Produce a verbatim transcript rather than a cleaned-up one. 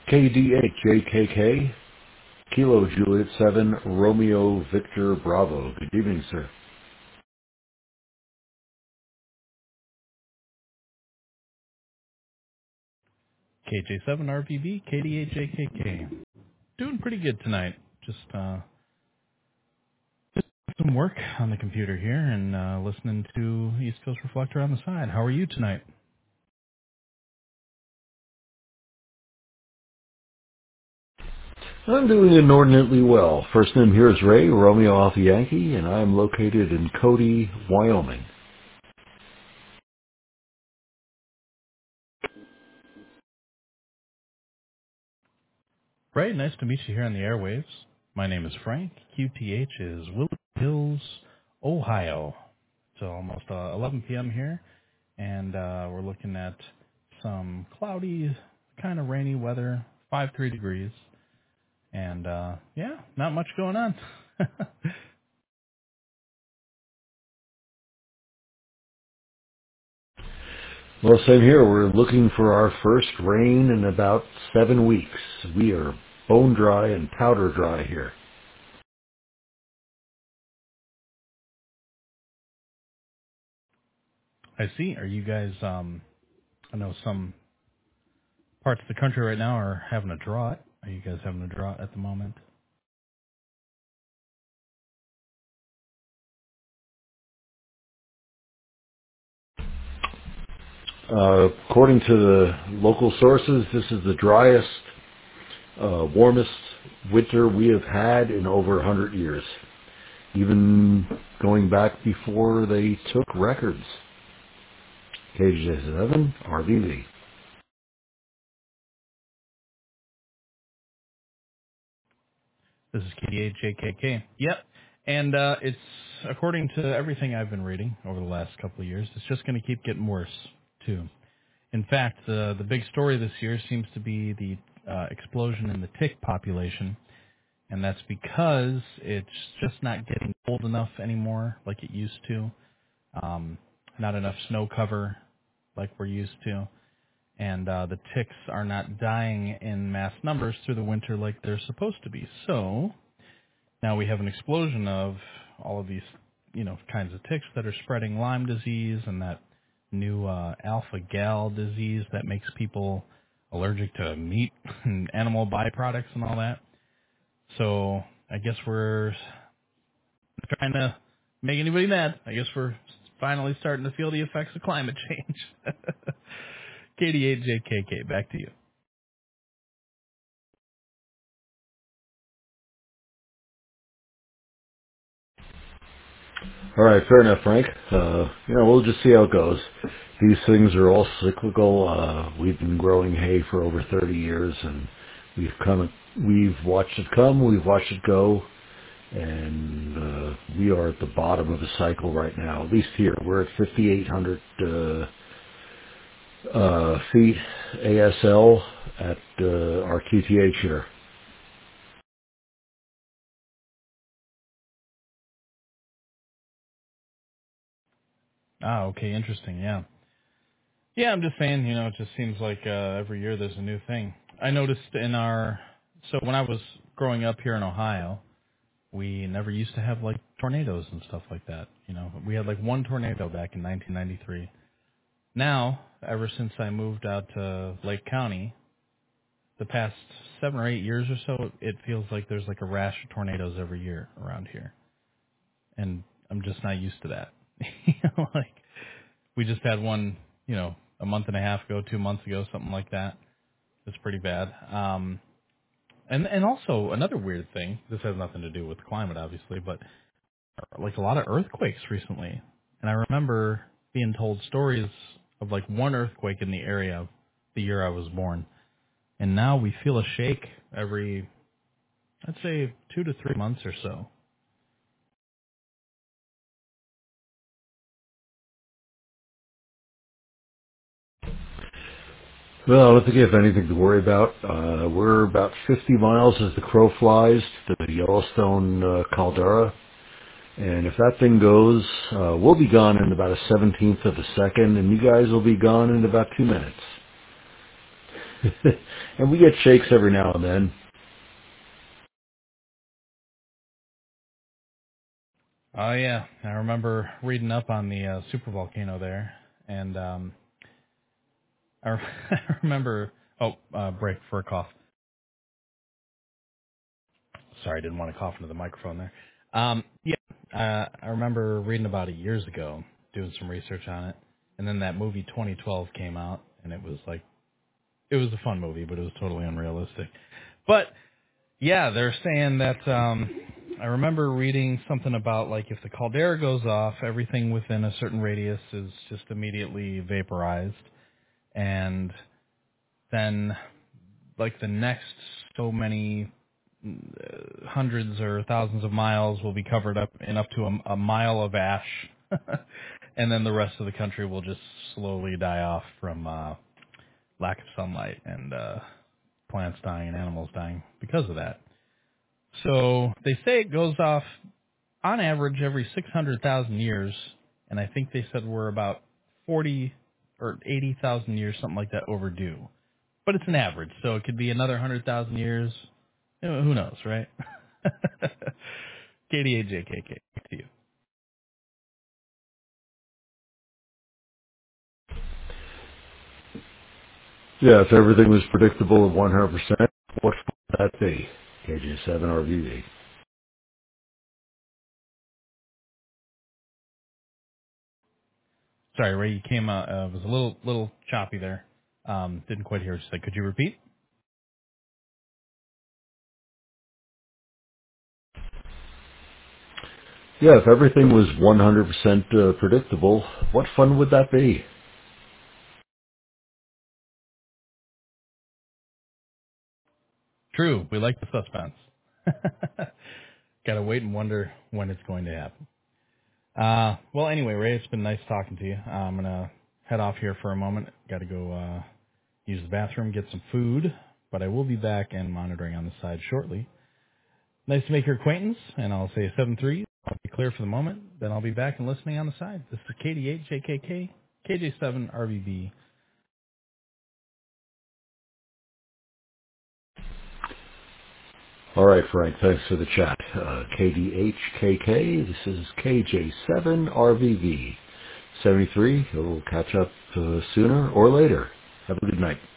K D eight J K K, Kilo Juliet seven, Romeo Victor Bravo. Good evening, sir. K J seven R V B, K D eight J K K. Doing pretty good tonight. Just uh, just some work on the computer here and uh, listening to East Coast Reflector on the side. How are you tonight? I'm doing inordinately well. First name here is Ray, Romeo Alpha Yankee, and I am located in Cody, Wyoming. Right, nice to meet you here on the airwaves. My name is Frank. Q T H is Willow Hills, Ohio. So almost uh, eleven p.m. here, and uh, we're looking at some cloudy, kind of rainy weather, five three degrees, and uh, yeah, not much going on. Well, same here. We're looking for our first rain in about seven weeks. We are bone dry and powder dry here. I see. Are you guys? Um, I know some parts of the country right now are having a drought. Are you guys having a drought at the moment? Uh, according to the local sources, this is the driest, uh, warmest winter we have had in over one hundred years. Even going back before they took records. K J seven, R V B. This is K D eight J K K. Yep. And uh, it's according to everything I've been reading over the last couple of years, it's just going to keep getting worse too. In fact, uh, the big story this year seems to be the uh, explosion in the tick population, and that's because it's just not getting cold enough anymore like it used to. Um, not enough snow cover like we're used to. And uh, the ticks are not dying in mass numbers through the winter like they're supposed to be. So now we have an explosion of all of these, you know, kinds of ticks that are spreading Lyme disease and that new uh, alpha-gal disease that makes people allergic to meat and animal byproducts and all that. So I guess we're trying to make anybody mad. I guess we're finally starting to feel the effects of climate change. K D eight J K K, back to you. All right, fair enough, Frank. Uh, you know, we'll just see how it goes. These things are all cyclical. Uh, we've been growing hay for over thirty years, and we've come, we've watched it come, we've watched it go, and uh, we are at the bottom of the cycle right now. At least here, we're at fifty-eight hundred uh, uh, feet A S L at uh, our Q T H here. Ah, okay, interesting, yeah. Yeah, I'm just saying, you know, it just seems like uh, every year there's a new thing. I noticed in our, so when I was growing up here in Ohio, we never used to have like tornadoes and stuff like that. You know, we had like one tornado back in nineteen ninety-three. Now, ever since I moved out to Lake County, the past seven or eight years or so, it feels like there's like a rash of tornadoes every year around here. And I'm just not used to that. You know, like, we just had one, you know, a month and a half ago, two months ago, something like that. It's pretty bad. Um, and and also another weird thing. This has nothing to do with climate, obviously, but like a lot of earthquakes recently. And I remember being told stories of like one earthquake in the area the year I was born. And now we feel a shake every, I'd say, two to three months or so. Well, I don't think you have anything to worry about. Uh, we're about fifty miles as the crow flies to the Yellowstone uh, caldera. And if that thing goes, uh, we'll be gone in about a seventeenth of a second, and you guys will be gone in about two minutes. And we get shakes every now and then. Oh yeah, I remember reading up on the uh, super volcano there, and um, I, re- I remember. Oh, uh, break for a cough. Sorry, I didn't want to cough into the microphone there. Um, yeah, uh, I remember reading about it years ago, doing some research on it, and then that movie twenty twelve came out, and it was like it was a fun movie, but it was totally unrealistic. But yeah, they're saying that. Um, I remember reading something about like if the caldera goes off, everything within a certain radius is just immediately vaporized, and then like the next so many uh, hundreds or thousands of miles will be covered up in up to a, a mile of ash, and then the rest of the country will just slowly die off from uh, lack of sunlight and uh, plants dying and animals dying because of that. So they say it goes off on average every six hundred thousand years, and I think they said we're about forty or eighty thousand years, something like that, overdue. But it's an average, so it could be another one hundred thousand years. You know, who knows, right? K D A J K K, back to you. Yeah, if everything was predictable at one hundred percent, what would that be? K J seven R V V. Sorry, Ray, you came, uh, uh, was a little little choppy there. Um, didn't quite hear what you said. Could you repeat? Yeah, if everything was one hundred percent uh, predictable, what fun would that be? True, we like the suspense. Gotta wait and wonder when it's going to happen. Uh, well, anyway, Ray, it's been nice talking to you. Uh, I'm gonna head off here for a moment. Got to go uh, use the bathroom, get some food, but I will be back and monitoring on the side shortly. Nice to make your acquaintance, and I'll say seven three. I'll be clear for the moment. Then I'll be back and listening on the side. This is K D eight J K K, K J seven R V B. All right, Frank, thanks for the chat. Uh, K D H K K, this is K J seven R V V. seventy-three, we'll catch up uh, sooner or later. Have a good night.